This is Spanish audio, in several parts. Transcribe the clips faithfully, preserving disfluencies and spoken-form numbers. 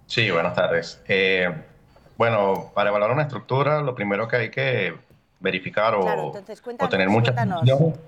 Sí, buenas tardes. Eh, bueno, para evaluar una estructura, lo primero que hay que verificar Claro, o, entonces o tener cuéntanos, mucha cuéntanos. atención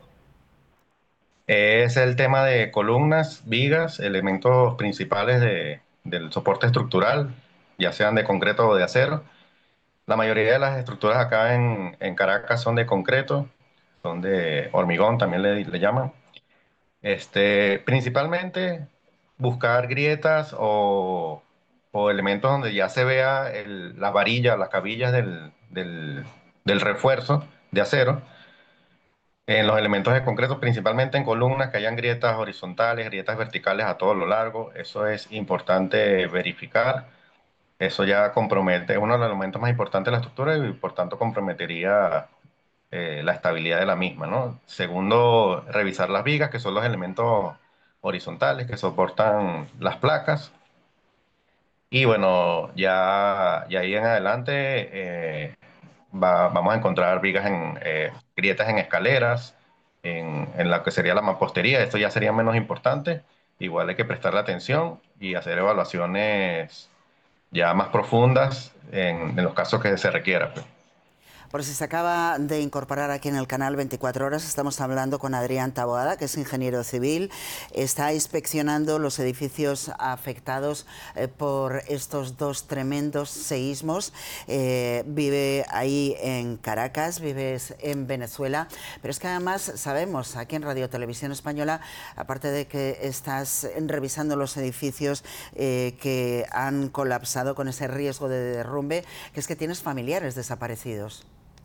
es el tema de columnas, vigas, elementos principales de- del soporte estructural, ya sean de concreto o de acero. La mayoría de las estructuras acá en, en Caracas son de concreto, son de hormigón, también le, le llaman. Este, principalmente buscar grietas o, o elementos donde ya se vea el- las varillas, las cabillas del, del- del refuerzo de acero. En los elementos de concreto, principalmente en columnas, que hayan grietas horizontales, grietas verticales a todo lo largo. Eso es importante verificar. Eso ya compromete, es uno de los elementos más importantes de la estructura y por tanto comprometería eh, la estabilidad de la misma, ¿no? Segundo, revisar las vigas, que son los elementos horizontales que soportan las placas. Y bueno, ya, ya ahí en adelante eh, va- vamos a encontrar vigas en eh, grietas en escaleras, en, en la que sería la mampostería. Esto ya sería menos importante. Igual hay que prestarle atención y hacer evaluaciones ya más profundas en, en los casos que se requiera, pues. Por si se acaba de incorporar aquí en el canal veinticuatro horas, estamos hablando con Adrián Taboada, que es ingeniero civil. Está inspeccionando los edificios afectados eh, por estos dos tremendos seísmos. Eh, vive ahí en Caracas, vives en Venezuela. Pero es que además sabemos aquí en Radio Televisión Española, aparte de que estás revisando los edificios eh, que han colapsado con ese riesgo de derrumbe, que es que tienes familiares desaparecidos.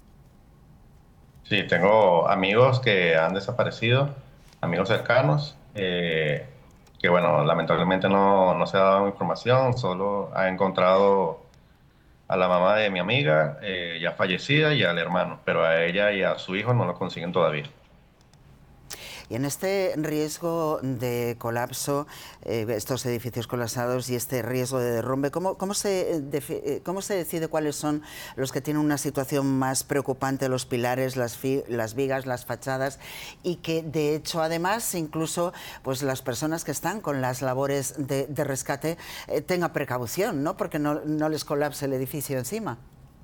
Sí, tengo amigos que han desaparecido, amigos cercanos, eh, que bueno, lamentablemente no, no se ha dado información, solo ha encontrado a la mamá de mi amiga, eh, ya fallecida, y al hermano, pero a ella y a su hijo no lo consiguen todavía. Y en este riesgo de colapso, eh, estos edificios colapsados y este riesgo de derrumbe, ¿cómo, cómo, se, eh, ¿cómo se decide cuáles son los que tienen una situación más preocupante, los pilares, las, fi, las vigas, las fachadas, y que de hecho además incluso pues las personas que están con las labores de, de rescate eh, tengan precaución, ¿no? Porque no, no les colapse el edificio encima?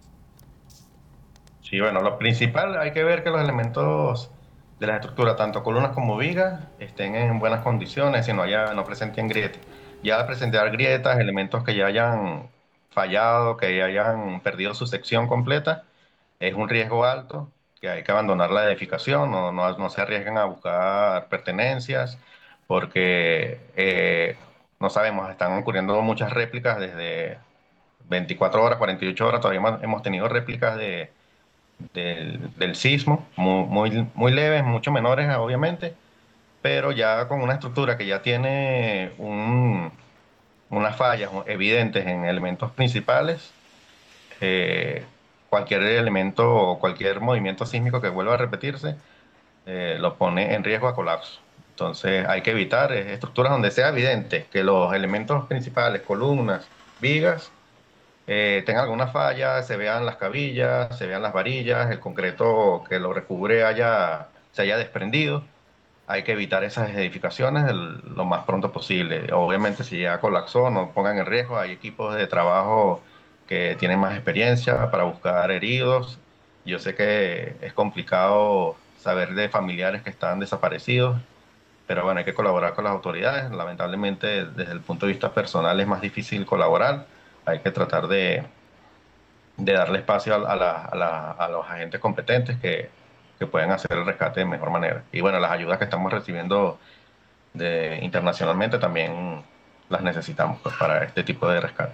Sí, bueno, lo principal hay que ver que los elementos de la estructura, tanto columnas como vigas, estén en buenas condiciones y no, haya, no presenten grietas. Ya al presentar grietas, elementos que ya hayan fallado, que ya hayan perdido su sección completa, es un riesgo alto, que hay que abandonar la edificación, no, no, no se arriesguen a buscar pertenencias, porque eh, no sabemos, están ocurriendo muchas réplicas desde veinticuatro horas, cuarenta y ocho horas, todavía hemos hemos tenido réplicas de del, del sismo, muy, muy, muy leves, mucho menores obviamente, pero ya con una estructura que ya tiene un, unas fallas evidentes en elementos principales, eh, cualquier elemento o cualquier movimiento sísmico que vuelva a repetirse eh, lo pone en riesgo a colapso. Entonces hay que evitar eh, estructuras donde sea evidente que los elementos principales, columnas, vigas, eh, tenga alguna falla, se vean las cabillas, se vean las varillas, el concreto que lo recubre haya, se haya desprendido. Hay que evitar esas edificaciones el- lo más pronto posible. Obviamente, si ya colapsó, no pongan en riesgo. Hay equipos de trabajo que tienen más experiencia para buscar heridos. Yo sé que es complicado saber de familiares que están desaparecidos, pero bueno, hay que colaborar con las autoridades. Lamentablemente, desde el punto de vista personal es más difícil colaborar. Hay que tratar de, de darle espacio a, a la- a la- a los agentes competentes que, que pueden hacer el rescate de mejor manera. Y bueno, las ayudas que estamos recibiendo de, internacionalmente también las necesitamos pues, para este tipo de rescate.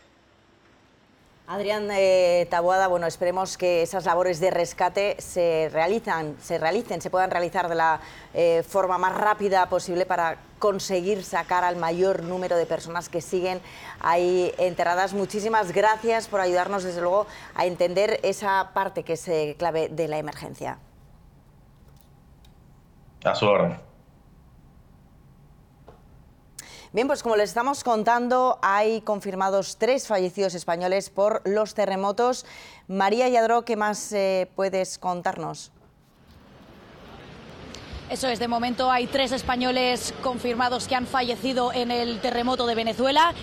Adrián eh, Taboada, bueno, esperemos que esas labores de rescate se realizan, se realicen, se puedan realizar de la eh, forma más rápida posible para conseguir sacar al mayor número de personas que siguen ahí enterradas. Muchísimas gracias por ayudarnos, desde luego, a entender esa parte que es eh, clave de la emergencia. A su orden. Bien, pues como les estamos contando, hay confirmados tres fallecidos españoles por los terremotos. María Lladró, ¿qué más eh, puedes contarnos? Eso es, de momento hay tres españoles confirmados que han fallecido en el terremoto de Venezuela.